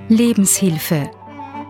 Lebenshilfe.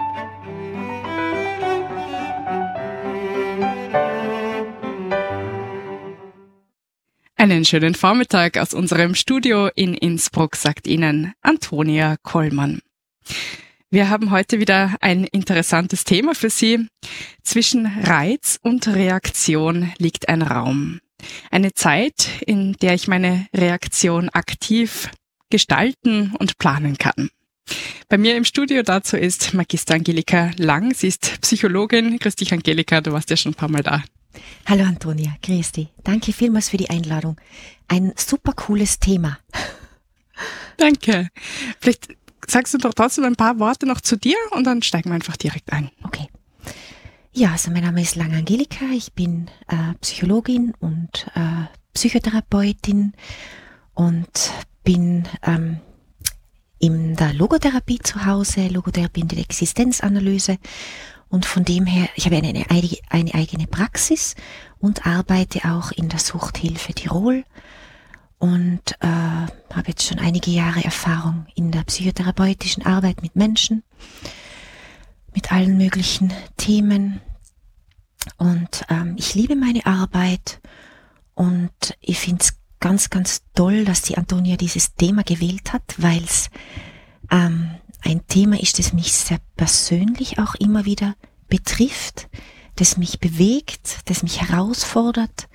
Einen schönen Vormittag aus unserem Studio in Innsbruck, sagt Ihnen Antonia Kollmann. Wir haben heute wieder ein interessantes Thema für Sie. Zwischen Reiz und Reaktion liegt ein Raum. Eine Zeit, in der ich meine Reaktion aktiv gestalten und planen kann. Bei mir im Studio dazu ist Magister Angelika Lang. Sie ist Psychologin. Grüß dich, Angelika, du warst ja schon ein paar Mal da. Hallo Antonia, grüß dich. Danke vielmals für die Einladung. Ein super cooles Thema. Danke. Vielleicht sagst du doch trotzdem ein paar Worte noch zu dir und dann steigen wir einfach direkt ein. Okay. Ja, also mein Name ist Lang Angelika. Ich bin Psychologin und Psychotherapeutin und bin in der Logotherapie zu Hause, Logotherapie in der Existenzanalyse. Und von dem her, ich habe eine eigene Praxis und arbeite auch in der Suchthilfe Tirol und habe jetzt schon einige Jahre Erfahrung in der psychotherapeutischen Arbeit mit Menschen, mit allen möglichen Themen. Und ich liebe meine Arbeit und ich finde es ganz, ganz toll, dass die Antonia dieses Thema gewählt hat, weil es ein Thema ist, das mich sehr persönlich auch immer wieder betrifft, das mich bewegt, das mich herausfordert,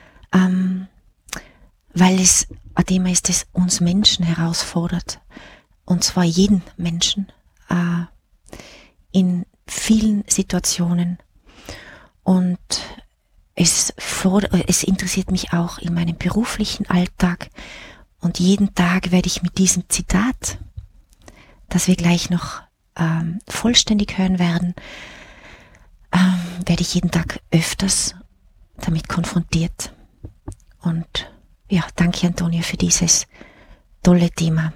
weil es ein Thema ist, das uns Menschen herausfordert, und zwar jeden Menschen in vielen Situationen. Und es interessiert mich auch in meinem beruflichen Alltag, und jeden Tag werde ich mit diesem Zitat, das wir gleich noch vollständig hören werden, werde ich jeden Tag öfters damit konfrontiert. Und ja, danke Antonia für dieses tolle Thema.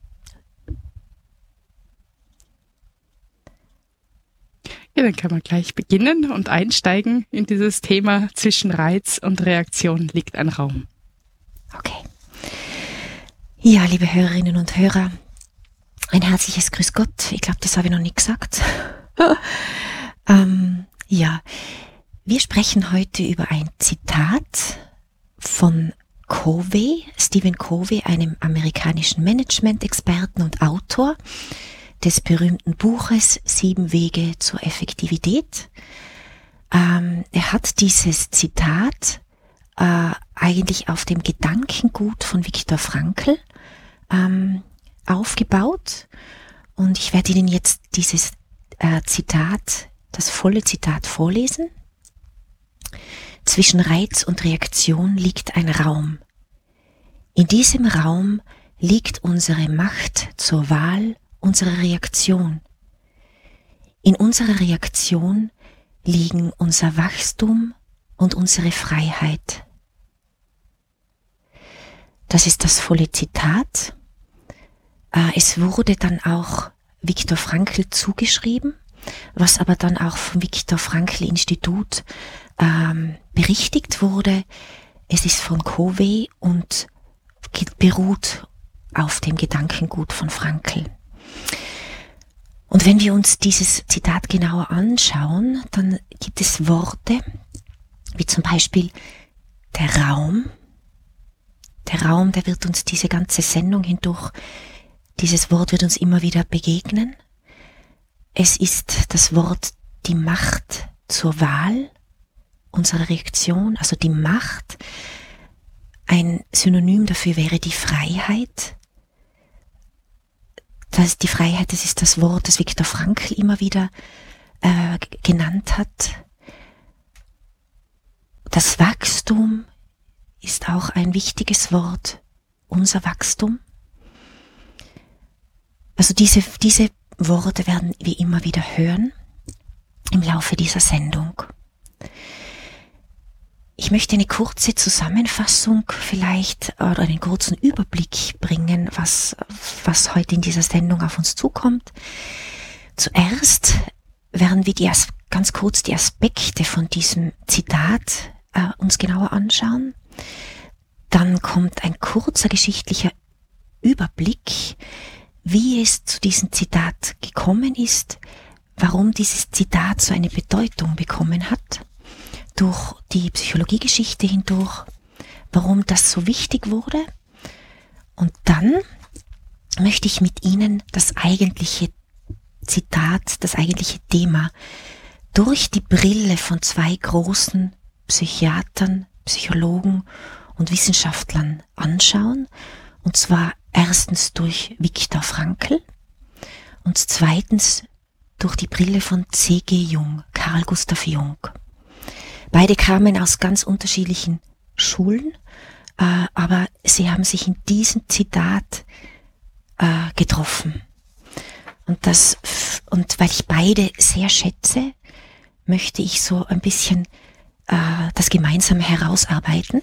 Ja, dann können wir gleich beginnen und einsteigen in dieses Thema. Zwischen Reiz und Reaktion liegt ein Raum. Okay. Ja, liebe Hörerinnen und Hörer, ein herzliches Grüß Gott. Ich glaube, das habe ich noch nicht gesagt. Ja, wir sprechen heute über ein Zitat von Covey, Stephen Covey, einem amerikanischen Management-Experten und Autor des berühmten Buches 7 Wege zur Effektivität. Er hat dieses Zitat eigentlich auf dem Gedankengut von Viktor Frankl aufgebaut, und ich werde Ihnen jetzt dieses Zitat, das volle Zitat vorlesen. Zwischen Reiz und Reaktion liegt ein Raum. In diesem Raum liegt unsere Macht zur Wahl unserer Reaktion. In unserer Reaktion liegen unser Wachstum und unsere Freiheit. Das ist das volle Zitat. Es wurde dann auch Viktor Frankl zugeschrieben, was aber dann auch vom Viktor Frankl Institut berichtigt wurde. Es ist von Covey und beruht auf dem Gedankengut von Frankl. Und wenn wir uns dieses Zitat genauer anschauen, dann gibt es Worte, wie zum Beispiel der Raum. Der Raum, der wird uns diese ganze Sendung hindurch, dieses Wort wird uns immer wieder begegnen. Es ist das Wort die Macht zur Wahl unserer Reaktion, also die Macht. Ein Synonym dafür wäre die Freiheit. Die Freiheit, das ist das Wort, das Viktor Frankl immer wieder genannt hat. Das Wachstum ist auch ein wichtiges Wort, unser Wachstum. Also diese Worte werden wir immer wieder hören im Laufe dieser Sendung. Ich möchte eine kurze Zusammenfassung vielleicht oder einen kurzen Überblick bringen, was heute in dieser Sendung auf uns zukommt. Zuerst werden wir ganz kurz die Aspekte von diesem Zitat uns genauer anschauen. Dann kommt ein kurzer geschichtlicher Überblick, wie es zu diesem Zitat gekommen ist, warum dieses Zitat so eine Bedeutung bekommen hat, durch die Psychologiegeschichte hindurch, warum das so wichtig wurde. Und dann möchte ich mit Ihnen das eigentliche Zitat, das eigentliche Thema durch die Brille von zwei großen Psychiatern, Psychologen und Wissenschaftlern anschauen. Und zwar erstens durch Viktor Frankl und zweitens durch die Brille von C.G. Jung, Carl Gustav Jung. Beide kamen aus ganz unterschiedlichen Schulen, aber sie haben sich in diesem Zitat getroffen. Und weil ich beide sehr schätze, möchte ich so ein bisschen das gemeinsam herausarbeiten,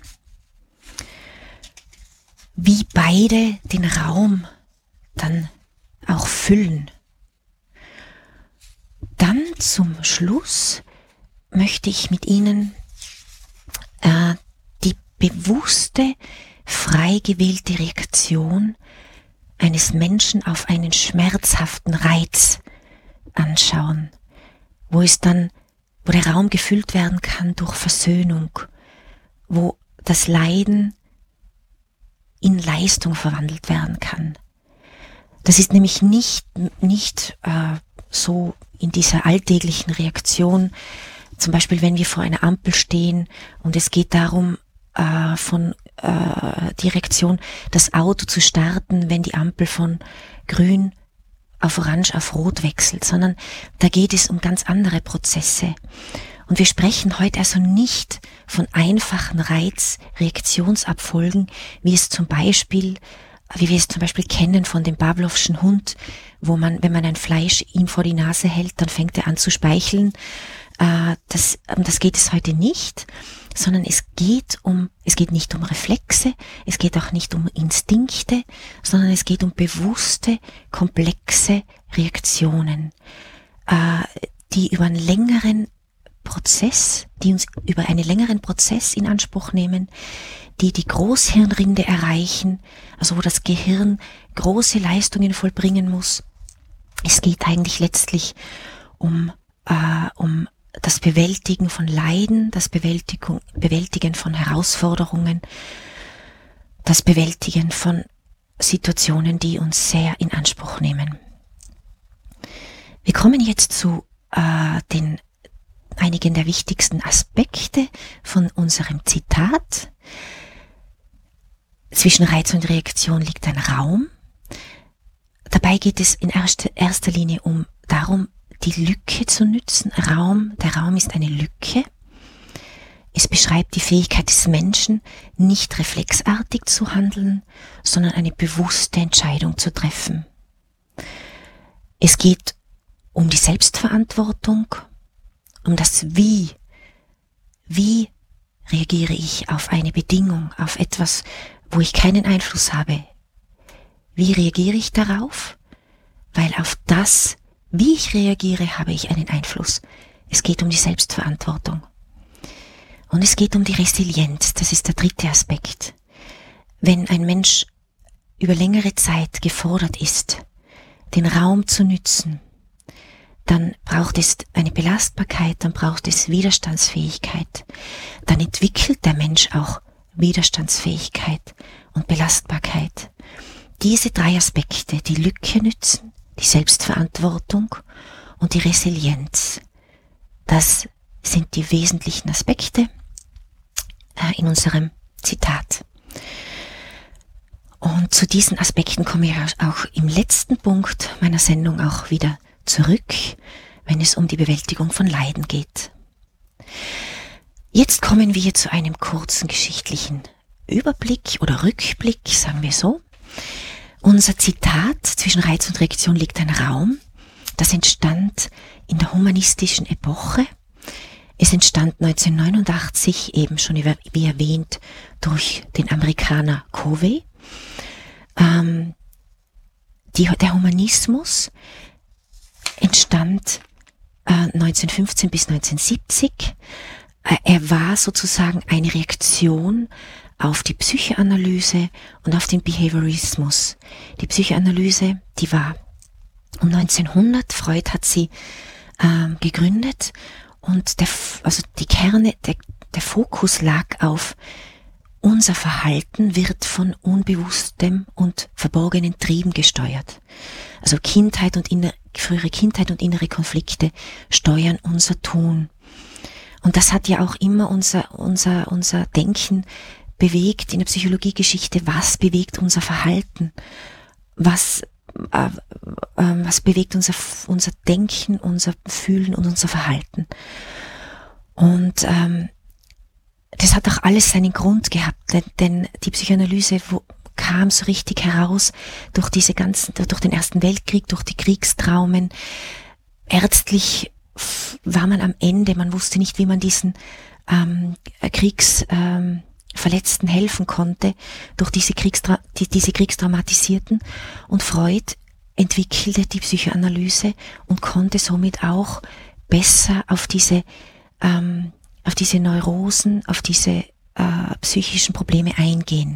wie beide den Raum dann auch füllen. Dann zum Schluss möchte ich mit Ihnen die bewusste, frei gewählte Reaktion eines Menschen auf einen schmerzhaften Reiz anschauen, wo der Raum gefüllt werden kann durch Versöhnung, wo das Leiden in Leistung verwandelt werden kann. Das ist nämlich nicht so in dieser alltäglichen Reaktion, zum Beispiel wenn wir vor einer Ampel stehen und es geht darum, die Reaktion, das Auto zu starten, wenn die Ampel von grün auf orange auf rot wechselt, sondern da geht es um ganz andere Prozesse. Und wir sprechen heute also nicht von einfachen Reizreaktionsabfolgen, wie wir es zum Beispiel kennen von dem Pavlovschen Hund, wo man, wenn man ein Fleisch ihm vor die Nase hält, dann fängt er an zu speicheln. Das geht es heute nicht, sondern es geht nicht um Reflexe, es geht auch nicht um Instinkte, sondern es geht um bewusste, komplexe Reaktionen, die uns über einen längeren Prozess in Anspruch nehmen, die Großhirnrinde erreichen, also wo das Gehirn große Leistungen vollbringen muss. Es geht eigentlich letztlich um das Bewältigen von Leiden, das Bewältigen von Herausforderungen, das Bewältigen von Situationen, die uns sehr in Anspruch nehmen. Wir kommen jetzt zu einigen der wichtigsten Aspekte von unserem Zitat. Zwischen Reiz und Reaktion liegt ein Raum. Dabei geht es in erster Linie darum, die Lücke zu nützen. Der Raum ist eine Lücke. Es beschreibt die Fähigkeit des Menschen, nicht reflexartig zu handeln, sondern eine bewusste Entscheidung zu treffen. Es geht um die Selbstverantwortung, um das Wie. Wie reagiere ich auf eine Bedingung, auf etwas, wo ich keinen Einfluss habe? Wie reagiere ich darauf? Weil auf das, wie ich reagiere, habe ich einen Einfluss. Es geht um die Selbstverantwortung. Und es geht um die Resilienz, das ist der dritte Aspekt. Wenn ein Mensch über längere Zeit gefordert ist, den Raum zu nützen, dann braucht es eine Belastbarkeit, dann braucht es Widerstandsfähigkeit. Dann entwickelt der Mensch auch Widerstandsfähigkeit und Belastbarkeit. Diese drei Aspekte, die Lücke nützen, die Selbstverantwortung und die Resilienz, das sind die wesentlichen Aspekte in unserem Zitat. Und zu diesen Aspekten komme ich auch im letzten Punkt meiner Sendung auch wieder zurück, wenn es um die Bewältigung von Leiden geht. Jetzt kommen wir zu einem kurzen geschichtlichen Überblick oder Rückblick, sagen wir so. Unser Zitat, zwischen Reiz und Reaktion liegt ein Raum, das entstand in der humanistischen Epoche. Es entstand 1989, eben schon wie erwähnt, durch den Amerikaner Covey. Der Humanismus entstand 1915 bis 1970. Er war sozusagen eine Reaktion auf die Psychoanalyse und auf den Behaviorismus. Die Psychoanalyse, die war um 1900, Freud hat sie gegründet und der Fokus lag auf: unser Verhalten wird von unbewusstem und verborgenen Trieben gesteuert. Also frühere Kindheit und innere Konflikte steuern unser Tun. Und das hat ja auch immer unser Denken bewegt in der Psychologiegeschichte. Was bewegt unser Verhalten? Was bewegt unser Denken, unser Fühlen und unser Verhalten? Und das hat auch alles seinen Grund gehabt, denn die Psychoanalyse kam so richtig heraus durch durch den Ersten Weltkrieg, durch die Kriegstraumen. Ärztlich war man am Ende, man wusste nicht, wie man diesen Verletzten helfen konnte durch diese Kriegstraumatisierten, und Freud entwickelte die Psychoanalyse und konnte somit auch besser auf diese Neurosen, auf diese psychischen Probleme eingehen.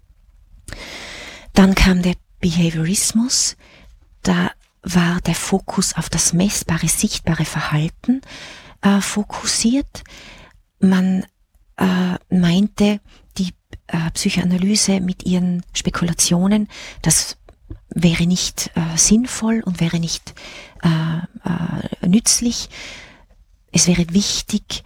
Dann kam der Behaviorismus, da war der Fokus auf das messbare, sichtbare Verhalten fokussiert. Man meinte, die Psychoanalyse mit ihren Spekulationen, das wäre nicht sinnvoll und wäre nicht nützlich. Es wäre wichtig,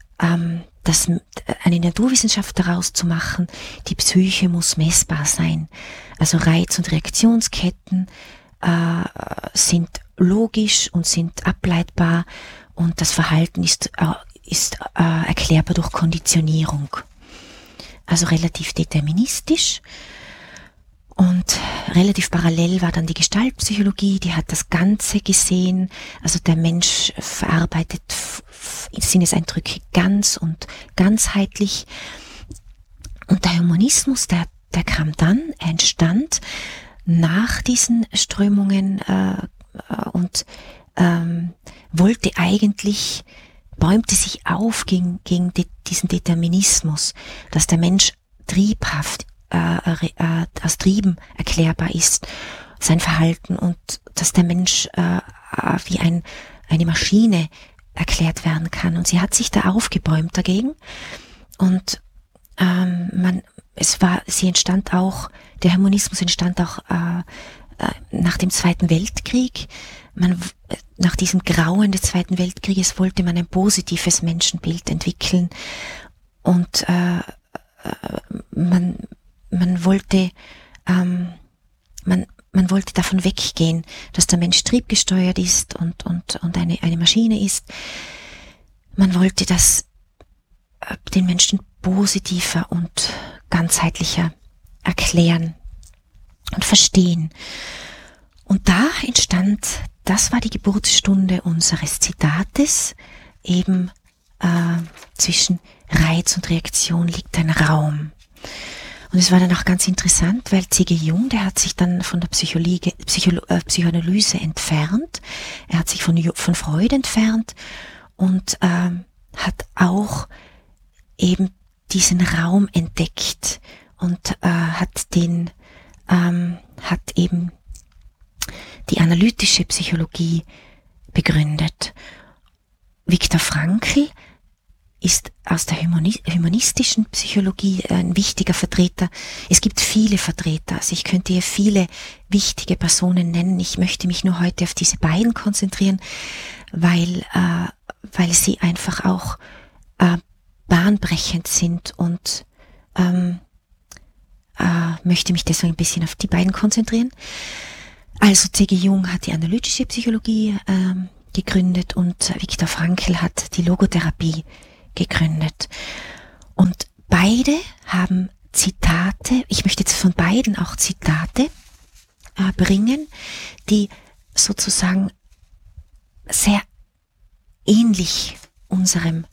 eine Naturwissenschaft daraus zu machen. Die Psyche muss messbar sein. Also Reiz- und Reaktionsketten sind logisch und sind ableitbar, und das Verhalten ist erklärbar durch Konditionierung. Also relativ deterministisch. Und relativ parallel war dann die Gestaltpsychologie, die hat das Ganze gesehen. Also der Mensch verarbeitet Sinneseindrücke ganz und ganzheitlich. Und der Humanismus, der kam dann, er entstand nach diesen Strömungen und bäumte sich auf gegen diesen Determinismus, dass der Mensch triebhaft aus Trieben erklärbar ist, sein Verhalten, und dass der Mensch wie eine Maschine erklärt werden kann. Und sie hat sich da aufgebäumt dagegen, und der Humanismus entstand auch nach dem Zweiten Weltkrieg. Nach diesem Grauen des Zweiten Weltkrieges wollte man ein positives Menschenbild entwickeln, und man wollte davon weggehen, dass der Mensch triebgesteuert ist und eine Maschine ist. Man wollte den Menschen positiver und ganzheitlicher erklären und verstehen. Und da entstand, das war die Geburtsstunde unseres Zitates, eben zwischen Reiz und Reaktion liegt ein Raum. Und es war dann auch ganz interessant, weil C.G. Jung, der hat sich dann von der Psychoanalyse entfernt, er hat sich von Freud entfernt und hat auch eben diesen Raum entdeckt und hat eben die analytische Psychologie begründet. Viktor Frankl ist aus der humanistischen Psychologie ein wichtiger Vertreter. Es gibt viele Vertreter, also ich könnte hier viele wichtige Personen nennen. Ich möchte mich nur heute auf diese beiden konzentrieren, weil sie einfach auch bahnbrechend sind, und möchte mich deswegen ein bisschen auf die beiden konzentrieren. Also C.G. Jung hat die analytische Psychologie gegründet und Viktor Frankl hat die Logotherapie gegründet. Und beide haben Zitate, ich möchte jetzt von beiden auch Zitate bringen, die sozusagen sehr ähnlich unserem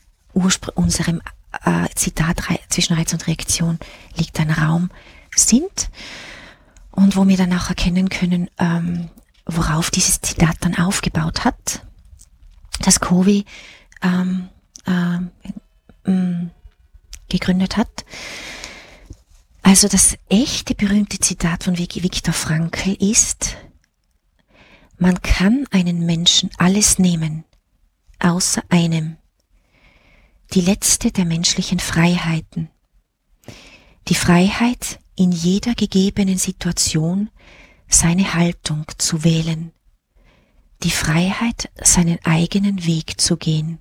Zitat zwischen Reiz und Reaktion liegt ein Raum sind, und wo wir dann auch erkennen können, worauf dieses Zitat dann aufgebaut hat, das Covey gegründet hat. Also das echte berühmte Zitat von Viktor Frankl ist: Man kann einen Menschen alles nehmen, außer einem, die letzte der menschlichen Freiheiten, die Freiheit, in jeder gegebenen Situation seine Haltung zu wählen, die Freiheit, seinen eigenen Weg zu gehen.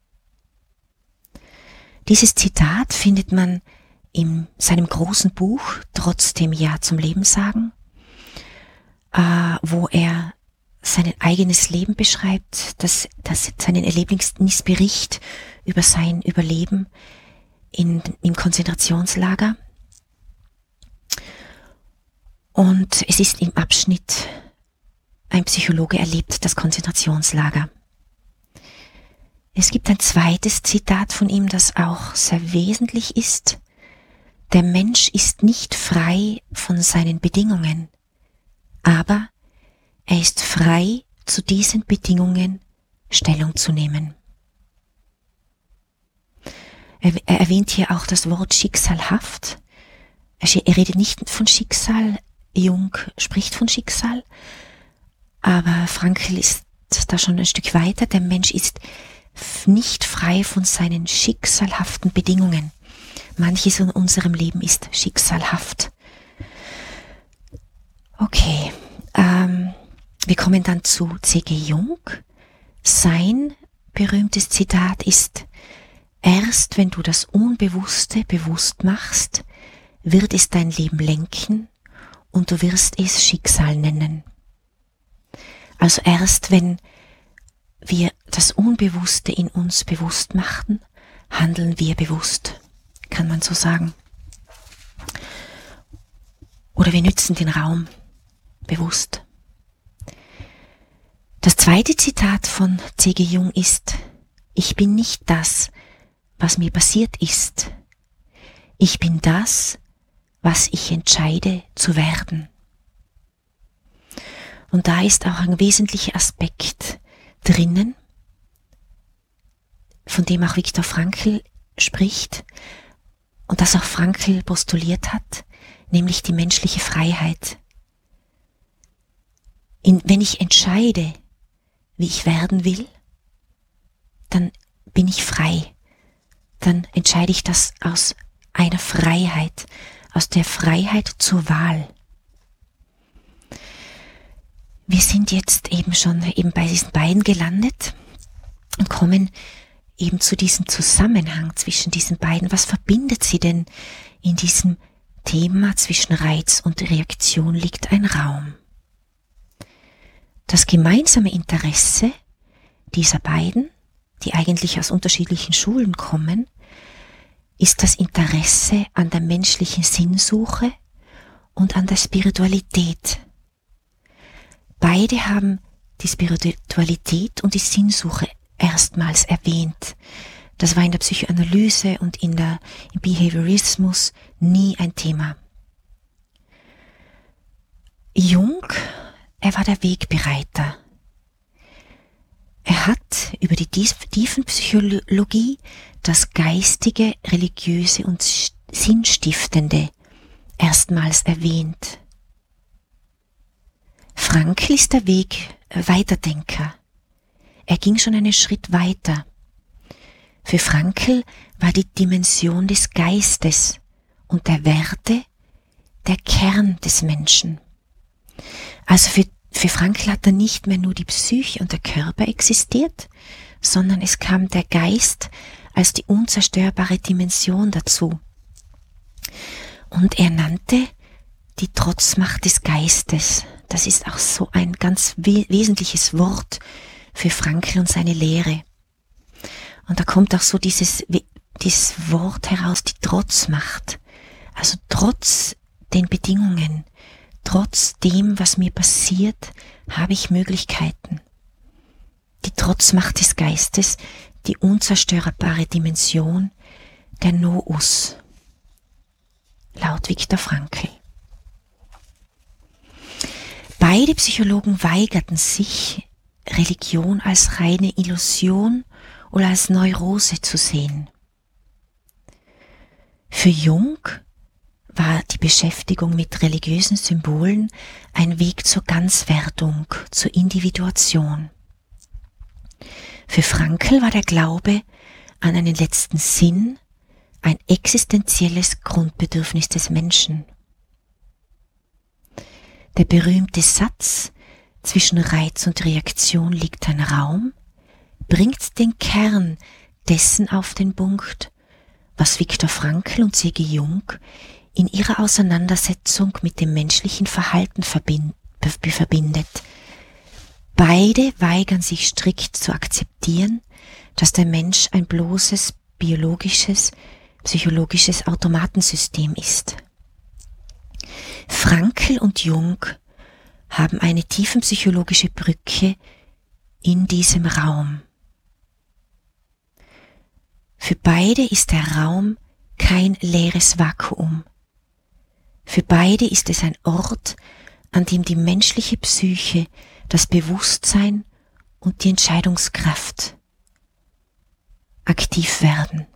Dieses Zitat findet man in seinem großen Buch Trotzdem Ja zum Leben sagen, wo er sein eigenes Leben beschreibt, seinen Erlebnisbericht über sein Überleben im Konzentrationslager. Und es ist im Abschnitt: Ein Psychologe erlebt das Konzentrationslager. Es gibt ein zweites Zitat von ihm, das auch sehr wesentlich ist: Der Mensch ist nicht frei von seinen Bedingungen, aber er ist frei, zu diesen Bedingungen Stellung zu nehmen. Er erwähnt hier auch das Wort schicksalhaft. Er redet nicht von Schicksal, Jung spricht von Schicksal, aber Frankl ist da schon ein Stück weiter. Der Mensch ist nicht frei von seinen schicksalhaften Bedingungen. Manches in unserem Leben ist schicksalhaft. Okay, wir kommen dann zu C.G. Jung. Sein berühmtes Zitat ist: Erst wenn du das Unbewusste bewusst machst, wird es dein Leben lenken und du wirst es Schicksal nennen. Also erst wenn wir das Unbewusste in uns bewusst machen, handeln wir bewusst, kann man so sagen. Oder wir nützen den Raum bewusst. Das zweite Zitat von C.G. Jung ist: Ich bin nicht das, was mir passiert ist. Ich bin das, was ich entscheide zu werden. Und da ist auch ein wesentlicher Aspekt drinnen, von dem auch Viktor Frankl spricht und das auch Frankl postuliert hat, nämlich die menschliche Freiheit. Wenn ich entscheide, wie ich werden will, dann bin ich frei. Dann entscheide ich das aus einer Freiheit, aus der Freiheit zur Wahl. Wir sind jetzt eben schon bei diesen beiden gelandet und kommen eben zu diesem Zusammenhang zwischen diesen beiden. Was verbindet sie denn in diesem Thema zwischen Reiz und Reaktion? Liegt ein Raum. Das gemeinsame Interesse dieser beiden, die eigentlich aus unterschiedlichen Schulen kommen, ist das Interesse an der menschlichen Sinnsuche und an der Spiritualität. Beide haben die Spiritualität und die Sinnsuche erstmals erwähnt. Das war in der Psychoanalyse und im Behaviorismus nie ein Thema. Jung, er war der Wegbereiter. Er hat über die Tiefenpsychologie das Geistige, Religiöse und Sinnstiftende erstmals erwähnt. Frankl ist der Weiterdenker. Er ging schon einen Schritt weiter. Für Frankl war die Dimension des Geistes und der Werte der Kern des Menschen. Also für Frankl hat da nicht mehr nur die Psyche und der Körper existiert, sondern es kam der Geist als die unzerstörbare Dimension dazu. Und er nannte die Trotzmacht des Geistes. Das ist auch so ein ganz wesentliches Wort für Frankl und seine Lehre. Und da kommt auch so dieses Wort heraus, die Trotzmacht. Also trotz den Bedingungen, trotz dem, was mir passiert, habe ich Möglichkeiten. Die Trotzmacht des Geistes, die unzerstörbare Dimension, der Nous, laut Viktor Frankl. Beide Psychologen weigerten sich, Religion als reine Illusion oder als Neurose zu sehen. Für Jung war die Beschäftigung mit religiösen Symbolen ein Weg zur Ganzwerdung, zur Individuation. Für Frankl war der Glaube an einen letzten Sinn ein existenzielles Grundbedürfnis des Menschen. Der berühmte Satz „Zwischen Reiz und Reaktion liegt ein Raum" bringt den Kern dessen auf den Punkt, was Viktor Frankl und C.G. Jung in ihrer Auseinandersetzung mit dem menschlichen Verhalten verbindet. Beide weigern sich strikt zu akzeptieren, dass der Mensch ein bloßes biologisches, psychologisches Automatensystem ist. Frankl und Jung haben eine tiefenpsychologische Brücke in diesem Raum. Für beide ist der Raum kein leeres Vakuum. Für beide ist es ein Ort, an dem die menschliche Psyche, das Bewusstsein und die Entscheidungskraft aktiv werden.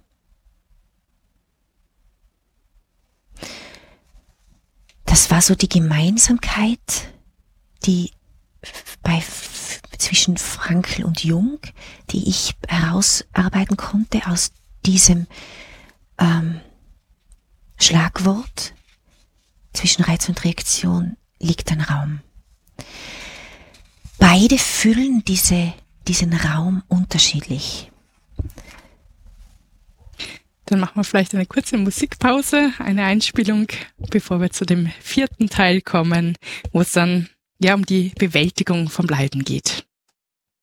Das war so die Gemeinsamkeit, die zwischen Frankl und Jung, die ich herausarbeiten konnte aus diesem Schlagwort. Zwischen Reiz und Reaktion liegt ein Raum. Beide füllen diesen Raum unterschiedlich. Dann machen wir vielleicht eine kurze Musikpause, eine Einspielung, bevor wir zu dem 4. Teil kommen, wo es dann um die Bewältigung vom Leiden geht.